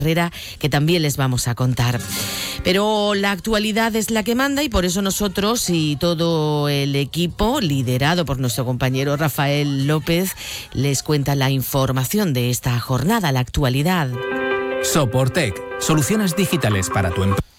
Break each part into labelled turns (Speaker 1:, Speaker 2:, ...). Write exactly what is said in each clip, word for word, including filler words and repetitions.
Speaker 1: que también les vamos a contar. Pero la actualidad es la que manda y por eso nosotros y todo el equipo, liderado por nuestro compañero Rafael López, les cuenta la información de esta jornada, la actualidad.
Speaker 2: Soportec, soluciones digitales para tu empresa.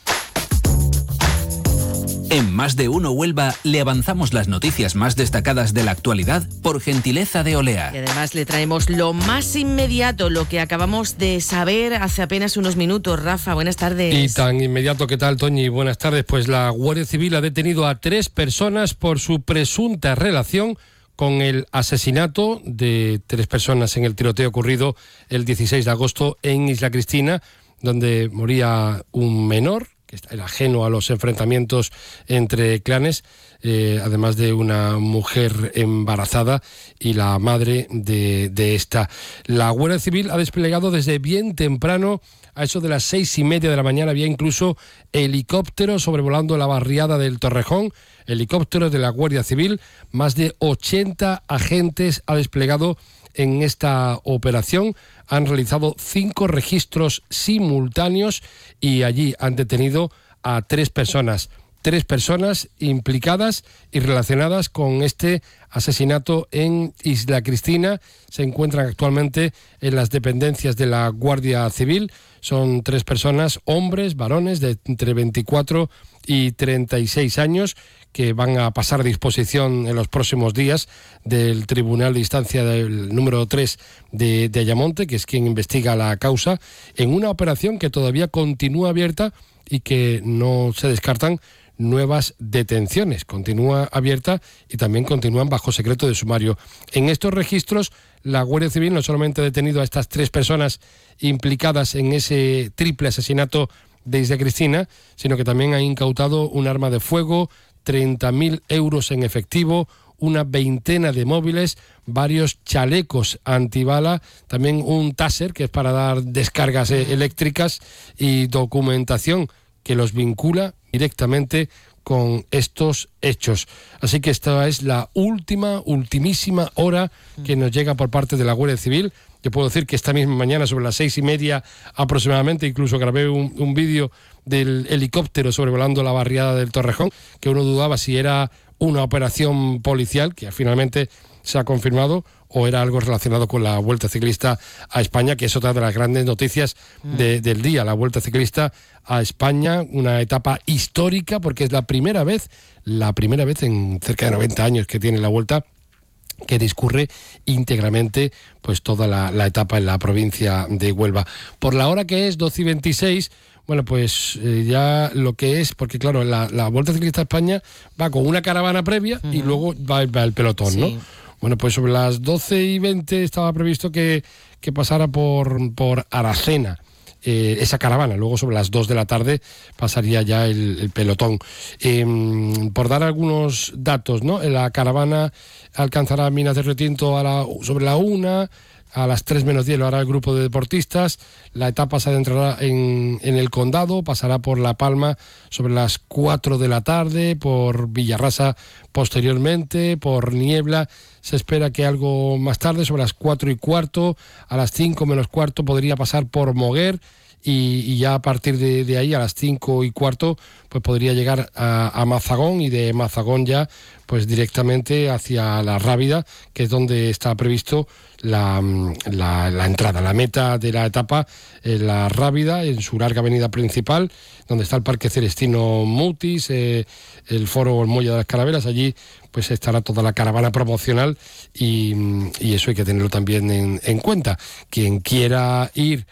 Speaker 2: En Más de Uno Huelva le avanzamos las noticias más destacadas de la actualidad por gentileza de Olea.
Speaker 1: Y además le traemos lo más inmediato, lo que acabamos de saber hace apenas unos minutos. Rafa, buenas tardes.
Speaker 3: Y tan inmediato, ¿qué tal, Toñi? Buenas tardes. Pues la Guardia Civil ha detenido a tres personas por su presunta relación con el asesinato de tres personas en el tiroteo ocurrido el dieciséis de agosto en Isla Cristina, donde moría un menor que era ajeno a los enfrentamientos entre clanes, eh, además de una mujer embarazada y la madre de, de esta. La Guardia Civil ha desplegado desde bien temprano, a eso de las seis y media de la mañana, había incluso helicópteros sobrevolando la barriada del Torrejón, helicópteros de la Guardia Civil, más de ochenta agentes ha desplegado en esta operación. Han realizado cinco registros simultáneos y allí han detenido a tres personas. Tres personas implicadas y relacionadas con este asesinato en Isla Cristina. Se encuentran actualmente en las dependencias de la Guardia Civil. Son tres personas, hombres, varones, de entre veinticuatro y treinta y seis años, que van a pasar a disposición en los próximos días del Tribunal de Instancia del número tres de, de Ayamonte, que es quien investiga la causa, en una operación que todavía continúa abierta y que no se descartan nuevas detenciones. Continúa abierta y también continúan bajo secreto de sumario. En estos registros, la Guardia Civil no solamente ha detenido a estas tres personas implicadas en ese triple asesinato de Isla Cristina, sino que también ha incautado un arma de fuego, treinta mil euros en efectivo, una veintena de móviles, varios chalecos antibala, también un taser, que es para dar descargas eléctricas, y documentación que los vincula directamente con estos hechos. Así que esta es la última, ultimísima hora que nos llega por parte de la Guardia Civil. Yo puedo decir que esta misma mañana, sobre las seis y media aproximadamente, incluso grabé un, un vídeo del helicóptero sobrevolando la barriada del Torrejón, que uno dudaba si era una operación policial, que finalmente se ha confirmado, o era algo relacionado con la Vuelta Ciclista a España, que es otra de las grandes noticias de, del día. La Vuelta Ciclista a España, una etapa histórica, porque es la primera vez, la primera vez en cerca de noventa años que tiene la Vuelta, que discurre íntegramente pues toda la, la etapa en la provincia de Huelva. Por la hora que es doce y veintiséis, bueno, pues eh, ya lo que es, porque claro, la, la Vuelta Ciclista a España va con una caravana previa uh-huh. y luego va, va el pelotón, sí. ¿no? Bueno, pues sobre las doce y veinte estaba previsto que, que pasara por, por Aracena. Eh, esa caravana, luego sobre las dos de la tarde pasaría ya el, el pelotón. Eh, por dar algunos datos, ¿no? La caravana alcanzará Minas de Río Tinto a la, sobre la una, a las tres menos diez lo hará el grupo de deportistas. La etapa se adentrará en, en el Condado, pasará por La Palma sobre las cuatro de la tarde, por Villarrasa posteriormente, por Niebla. Se espera que algo más tarde, sobre las cuatro y cuarto, a las cinco menos cuarto, podría pasar por Moguer y, y ya a partir de, de ahí, a las cinco y cuarto, pues podría llegar a, a Mazagón y de Mazagón ya pues directamente hacia La Rábida, que es donde está previsto la, la, la entrada, la meta de la etapa, eh, La Rábida, en su larga avenida principal, donde está el Parque Celestino Mutis, eh, el Foro El Muelle de las Calaveras. Allí pues estará toda la caravana promocional y, y eso hay que tenerlo también en, en cuenta. Quien quiera ir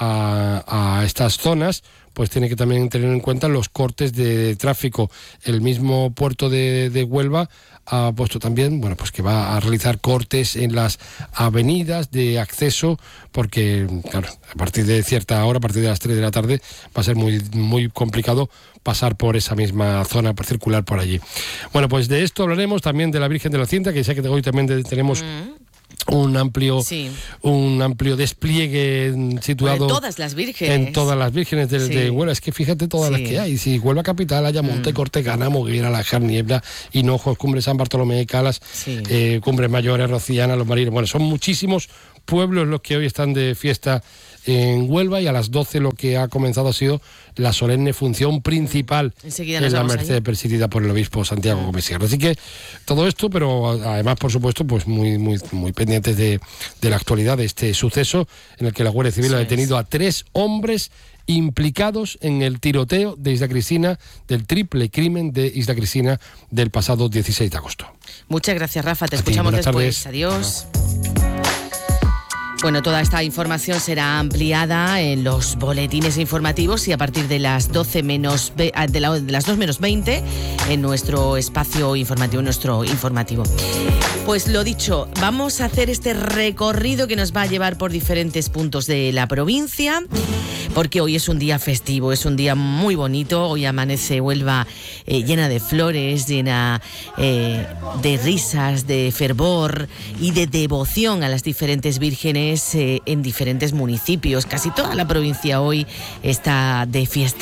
Speaker 3: a, a estas zonas, pues tiene que también tener en cuenta los cortes de tráfico. El mismo puerto de, de Huelva ha puesto también, bueno, pues que va a realizar cortes en las avenidas de acceso, porque, claro, a partir de cierta hora, a partir de las tres de la tarde, va a ser muy, muy complicado pasar por esa misma zona, por circular por allí. Bueno, pues de esto hablaremos, también de la Virgen de la Cinta, que sé que hoy también de, tenemos... Mm. un amplio sí. un amplio despliegue situado
Speaker 1: en todas las vírgenes
Speaker 3: en todas las vírgenes de, sí. de Huelva. Es que fíjate todas sí. las que hay. Si Huelva capital, Ayamonte, mm. Cortegana, Moguera, Lajar, Niebla, Hinojos, Cumbre San Bartolomé de Calas, sí. eh, Cumbres Mayores, Rociana, Los Marinos. Bueno, son muchísimos pueblos los que hoy están de fiesta en Huelva, y a las doce lo que ha comenzado ha sido la solemne función principal en la Merced presidida por el obispo Santiago Gómez Sierra. Así que todo esto, pero además, por supuesto, pues muy muy muy pendientes de, de la actualidad de este suceso en el que la Guardia Civil sí ha detenido es. a tres hombres implicados en el tiroteo de Isla Cristina, del triple crimen de Isla Cristina del pasado dieciséis de agosto.
Speaker 1: Muchas gracias, Rafa. Te
Speaker 3: a
Speaker 1: escuchamos
Speaker 3: ti,
Speaker 1: después.
Speaker 3: Tardes.
Speaker 1: Adiós. Bueno, toda esta información será ampliada en los boletines informativos y a partir de las doce menos de, la, de las dos menos veinte en nuestro espacio informativo, en nuestro informativo. Pues lo dicho, vamos a hacer este recorrido que nos va a llevar por diferentes puntos de la provincia, porque hoy es un día festivo, es un día muy bonito. Hoy amanece Huelva eh, llena de flores, llena eh, de risas, de fervor y de devoción a las diferentes vírgenes eh, en diferentes municipios. Casi toda la provincia hoy está de fiesta.